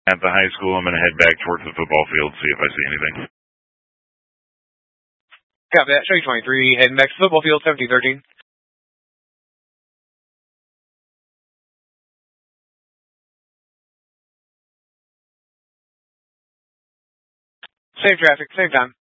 at the high school. I'm going to head back towards the football field, see if I see anything. Copy that. Show you 23. Heading back to football field, 1713. Same traffic, same time.